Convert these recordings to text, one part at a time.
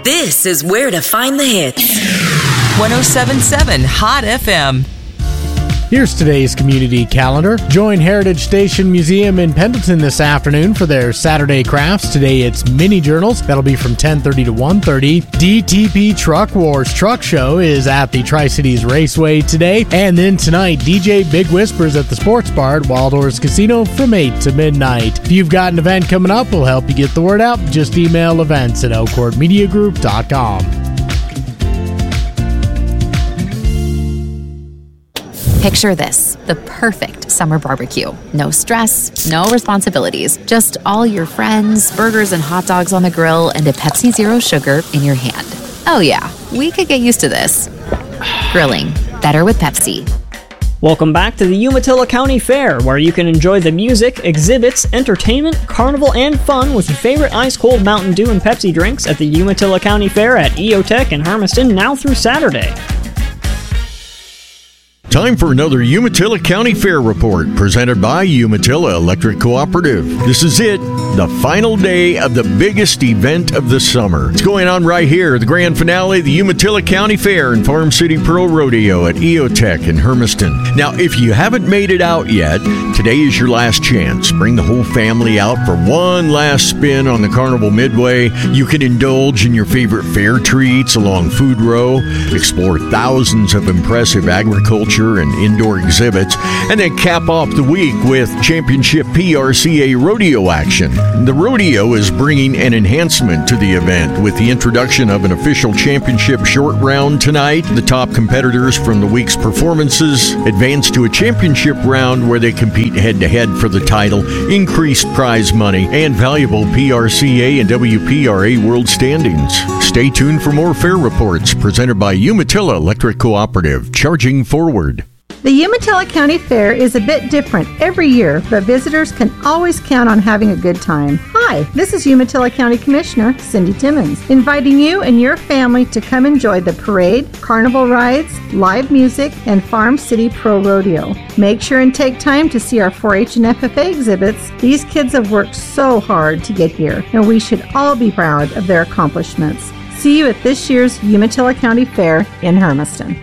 This is where to find the hits. 107.7 Hot FM. Here's today's community calendar. Join Heritage Station Museum in Pendleton this afternoon for their Saturday crafts. Today it's mini journals. That'll be from 10:30 to 1:30. DTP Truck Wars Truck Show is at the Tri-Cities Raceway today. And then tonight, DJ Big Whispers at the Sports Bar at Waldorf's Casino from 8 to midnight. If you've got an event coming up, we'll help you get the word out. Just email events@elkhortmediagroup.com. Picture this, the perfect summer barbecue. No stress, no responsibilities, just all your friends, burgers and hot dogs on the grill, and a Pepsi Zero Sugar in your hand. Oh yeah, we could get used to this. Grilling, better with Pepsi. Welcome back to the Umatilla County Fair, where you can enjoy the music, exhibits, entertainment, carnival, and fun with your favorite ice-cold Mountain Dew and Pepsi drinks at the Umatilla County Fair at EOTech in Hermiston now through Saturday. Time for another Umatilla County Fair report presented by Umatilla Electric Cooperative. This is it, the final day of the biggest event of the summer. It's going on right here, the grand finale of the Umatilla County Fair and Farm City Pro Rodeo at EOTech in Hermiston. Now, if you haven't made it out yet, today is your last chance. Bring the whole family out for one last spin on the Carnival Midway. You can indulge in your favorite fair treats along Food Row, explore thousands of impressive agriculture and indoor exhibits, and then cap off the week with Championship PRCA rodeo action. The rodeo is bringing an enhancement to the event with the introduction of an official championship short round tonight. The top competitors from the week's performances advance to a championship round where they compete head-to-head for the title, increased prize money, and valuable PRCA and WPRA world standings. Stay tuned for more fair reports presented by Umatilla Electric Cooperative, charging forward. The Umatilla County Fair is a bit different every year, but visitors can always count on having a good time. Hi, this is Umatilla County Commissioner Cindy Timmons, inviting you and your family to come enjoy the parade, carnival rides, live music, and Farm City Pro Rodeo. Make sure and take time to see our 4-H and FFA exhibits. These kids have worked so hard to get here, and we should all be proud of their accomplishments. See you at this year's Umatilla County Fair in Hermiston.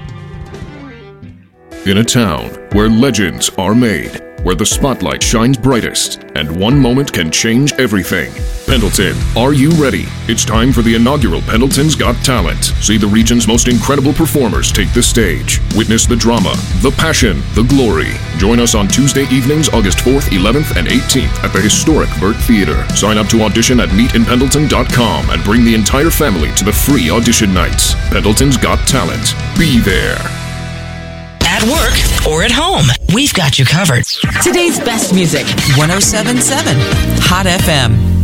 In a town where legends are made, where the spotlight shines brightest, and one moment can change everything. Pendleton, are you ready? It's time for the inaugural Pendleton's Got Talent. See the region's most incredible performers take the stage. Witness the drama, the passion, the glory. Join us on Tuesday evenings, August 4th, 11th, and 18th at the historic Burt Theater. Sign up to audition at meetinpendleton.com and bring the entire family to the free audition nights. Pendleton's Got Talent. Be there. At work or at home, we've got you covered. Today's best music, 107.7 Hot FM.